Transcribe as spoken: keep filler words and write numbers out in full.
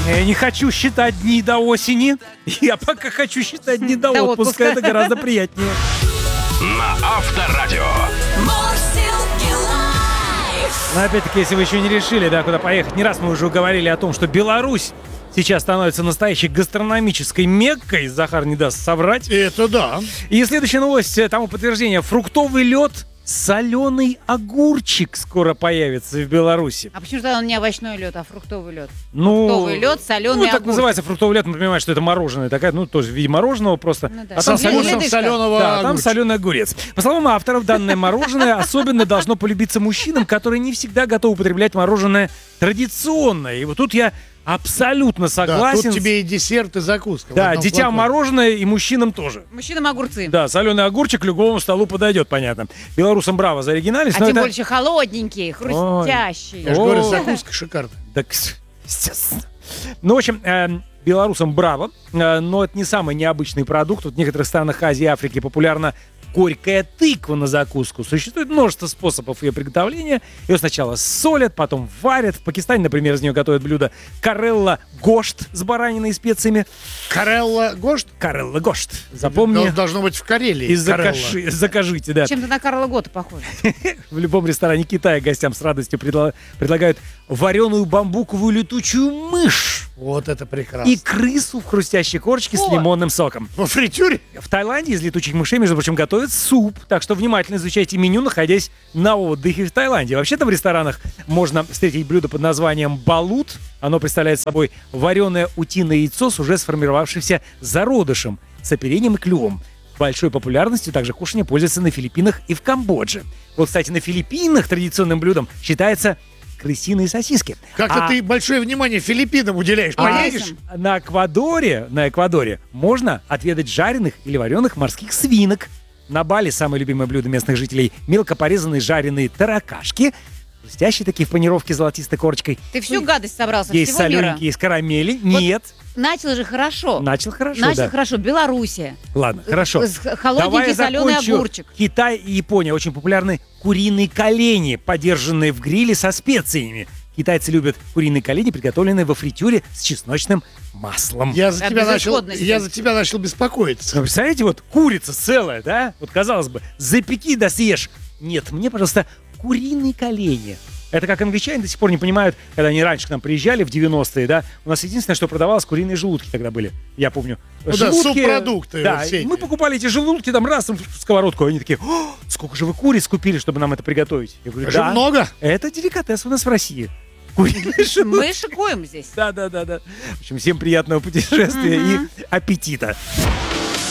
Я не хочу считать дни до осени. Я пока хочу считать дни до, До отпуска. отпуска. Это гораздо приятнее. На Авторадио. Но опять-таки, если вы еще не решили, да, куда поехать, не раз мы уже говорили о том, что Беларусь сейчас становится настоящей гастрономической Меккой. Захар не даст соврать. Это да. И следующая новость тому подтверждение. Фруктовый лед, соленый огурчик скоро появится в Беларуси. А почему тогда он не овощной лед, а фруктовый лед? Ну, Фруктовый лед, соленый ну, так огурчик. называется фруктовый лед, мы понимаем, что это мороженое, такая, ну, тоже в виде мороженого просто. Ну да. А Со там Для вкусом соленый, ледышка. соленого да, там огурчика. соленый огурец. По словам авторов, данное мороженое особенно должно полюбиться мужчинам, которые не всегда готовы употреблять мороженое традиционное. И вот тут я абсолютно Да, согласен. тут тебе и десерт, и закуска. в Да, одном детям флаконе. мороженое и мужчинам тоже. Мужчинам огурцы. Да, соленый огурчик к любому столу подойдет, понятно. Белорусам браво за оригинальность. А но тем это- более еще холодненькие, хрустящие. Я же говорю, О. закуска шикарная. Так, естественно. Ну, в общем, э, белорусам браво, э, но это не самый необычный продукт. Вот в некоторых странах Азии и Африки популярна горькая тыква на закуску. Существует множество способов ее приготовления. Ее сначала солят, потом варят. В Пакистане, например, из нее готовят блюдо карелла гошт с бараниной и специями. Карелла Гошт? Карелла гошт. Запомни Дол- Должно быть в Карелии. и Карелла. закажи- закажите, да. Чем-то на Карла Гота похоже. В любом ресторане Китая гостям с радостью предла- предлагают вареную бамбуковую летучую мышь Вот это прекрасно. и крысу в хрустящей корочке с О! лимонным соком. Во фритюре? В Таиланде из летучих мышей, между прочим, готовят суп, так что внимательно изучайте меню, находясь на отдыхе в Таиланде. Вообще-то в ресторанах можно встретить блюдо под названием балут. Оно представляет собой вареное утиное яйцо с уже сформировавшимся зародышем, с оперением и клювом. Большой популярностью также кушание пользуется на Филиппинах и в Камбодже. Вот, кстати, на Филиппинах традиционным блюдом считается крысиные сосиски. Как-то А- ты большое внимание Филиппинам уделяешь. А- Поедешь? На Эквадоре, на Эквадоре можно отведать жареных или вареных морских свинок. На Бали самое любимое блюдо местных жителей – мелко порезанные жареные таракашки, хрустящие такие в панировке золотистой корочкой. Ты всю гадость собрался, Есть всего мира. солененькие, есть карамели. Нет. Начал же хорошо. Начал хорошо, Начал да. хорошо. Белоруссия. Ладно, хорошо. С- холодненький Давай я соленый закончу. огурчик. Китай и Япония очень популярны куриные колени, подержанные в гриле со специями. Китайцы любят куриные колени, приготовленные во фритюре с чесночным маслом. Я за, От тебя начал, безысходности. я за тебя начал беспокоиться. Вы представляете, вот курица целая, да? Вот казалось бы, запеки да съешь. Нет, мне, пожалуйста, куриные колени. Это как англичане до сих пор не понимают, когда они раньше к нам приезжали в девяностые, да, у нас единственное, что продавалось, куриные желудки тогда были, я помню. Ну да, субпродукты Да, вот все мы эти. покупали эти желудки, там раз, в сковородку, они такие: «О, сколько же вы куриц купили, чтобы нам это приготовить?» Я говорю: Же да, много. это деликатес у нас в России. Куриные желудки. Мы шикуем здесь. Да, да, да, да. В общем, всем приятного путешествия и аппетита.